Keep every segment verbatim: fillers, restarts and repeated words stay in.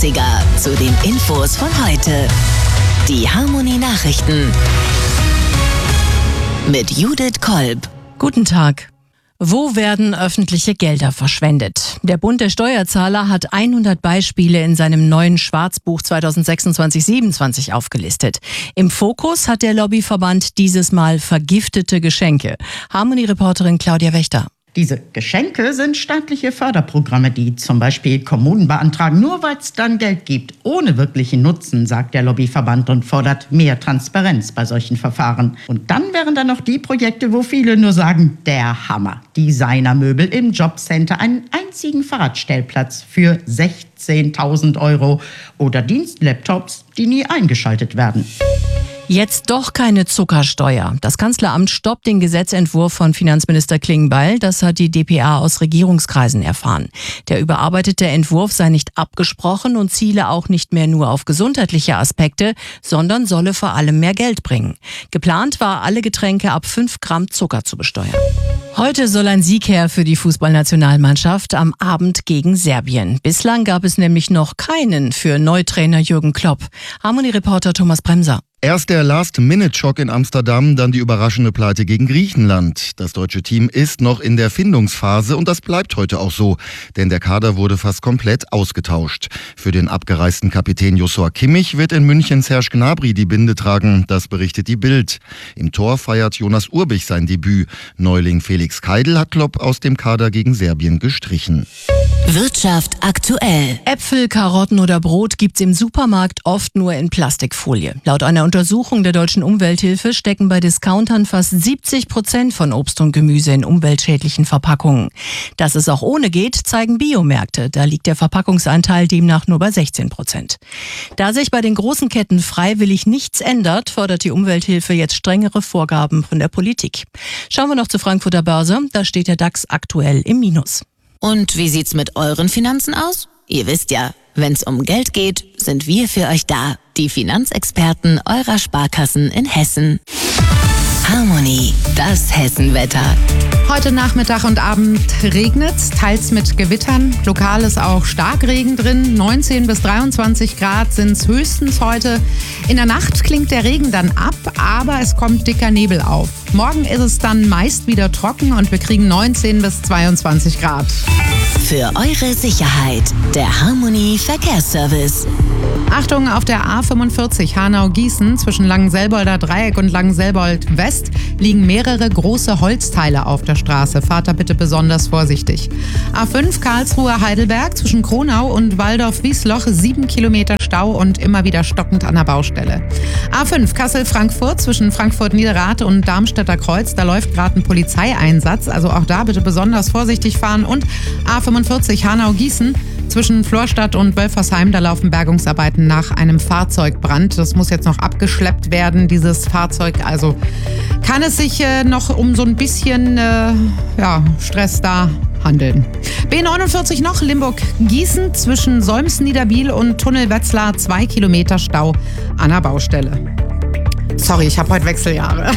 dreißiger zu den Infos von heute. Die Harmony Nachrichten mit Judith Kolb. Guten Tag. Wo werden öffentliche Gelder verschwendet? Der Bund der Steuerzahler hat hundert Beispiele in seinem neuen Schwarzbuch zwanzig sechsundzwanzig siebenundzwanzig aufgelistet. Im Fokus hat der Lobbyverband dieses Mal vergiftete Geschenke. Harmony-Reporterin Claudia Wächter. Diese Geschenke sind staatliche Förderprogramme, die zum Beispiel Kommunen beantragen, nur weil es dann Geld gibt, ohne wirklichen Nutzen, sagt der Lobbyverband und fordert mehr Transparenz bei solchen Verfahren. Und dann wären da noch die Projekte, wo viele nur sagen, der Hammer. Designermöbel im Jobcenter, einen einzigen Fahrradstellplatz für sechzehntausend Euro oder Dienstlaptops, die nie eingeschaltet werden. Jetzt doch keine Zuckersteuer. Das Kanzleramt stoppt den Gesetzentwurf von Finanzminister Klingbeil. Das hat die d p a aus Regierungskreisen erfahren. Der überarbeitete Entwurf sei nicht abgesprochen und ziele auch nicht mehr nur auf gesundheitliche Aspekte, sondern solle vor allem mehr Geld bringen. Geplant war, alle Getränke ab fünf Gramm Zucker zu besteuern. Heute soll ein Sieg her für die Fußballnationalmannschaft am Abend gegen Serbien. Bislang gab es nämlich noch keinen für Neutrainer Jürgen Klopp. Harmony-Reporter Thomas Bremser. Erst der Last-Minute-Schock in Amsterdam, dann die überraschende Pleite gegen Griechenland. Das deutsche Team ist noch in der Findungsphase und das bleibt heute auch so, denn der Kader wurde fast komplett ausgetauscht. Für den abgereisten Kapitän Joshua Kimmich wird in München Serge Gnabry die Binde tragen, das berichtet die Bild. Im Tor feiert Jonas Urbich sein Debüt. Neuling Felix Keidl hat Klopp aus dem Kader gegen Serbien gestrichen. Wirtschaft aktuell. Äpfel, Karotten oder Brot gibt's im Supermarkt oft nur in Plastikfolie. Laut einer Untersuchung der Deutschen Umwelthilfe stecken bei Discountern fast siebzig Prozent von Obst und Gemüse in umweltschädlichen Verpackungen. Dass es auch ohne geht, zeigen Biomärkte. Da liegt der Verpackungsanteil demnach nur bei sechzehn Prozent. Da sich bei den großen Ketten freiwillig nichts ändert, fordert die Umwelthilfe jetzt strengere Vorgaben von der Politik. Schauen wir noch zur Frankfurter Börse. Da steht der DAX aktuell im Minus. Und wie sieht's mit euren Finanzen aus? Ihr wisst ja, wenn's um Geld geht, sind wir für euch da. Die Finanzexperten eurer Sparkassen in Hessen. Harmony, das Hessenwetter. Heute Nachmittag und Abend regnet es, teils mit Gewittern. Lokal ist auch Starkregen drin. neunzehn bis dreiundzwanzig Grad sind es höchstens heute. In der Nacht klingt der Regen dann ab, aber es kommt dicker Nebel auf. Morgen ist es dann meist wieder trocken und wir kriegen neunzehn bis zweiundzwanzig Grad. Für eure Sicherheit, der Harmony Verkehrsservice. Achtung, auf der A fünfundvierzig Hanau-Gießen zwischen Langenselbolder Dreieck und Langenselbold West liegen mehrere große Holzteile auf der Straße. Fahrt da bitte besonders vorsichtig. A fünf Karlsruhe-Heidelberg zwischen Kronau und Waldorf-Wiesloch sieben Kilometer Stau und immer wieder stockend an der Baustelle. A fünf Kassel-Frankfurt zwischen Frankfurt-Niederrad und Darmstädter Kreuz. Da läuft gerade ein Polizeieinsatz, also auch da bitte besonders vorsichtig fahren. Und A fünfundvierzig Hanau-Gießen zwischen Florstadt und Wölfersheim, da laufen Bergungsarbeiten nach einem Fahrzeugbrand. Das muss jetzt noch abgeschleppt werden, dieses Fahrzeug. Also kann es sich äh, noch um so ein bisschen äh, ja, Stress da handeln. B neunundvierzig noch, Limburg-Gießen zwischen Solms-Niederbiel und Tunnel Wetzlar, zwei Kilometer Stau an der Baustelle. Sorry, ich habe heute Wechseljahre.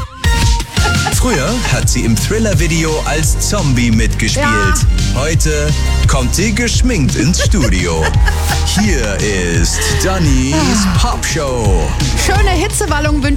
Früher hat sie im Thriller-Video als Zombie mitgespielt. Ja. Heute kommt sie geschminkt ins Studio. Hier ist Dannys Popshow. Schöne Hitzewallung wünsche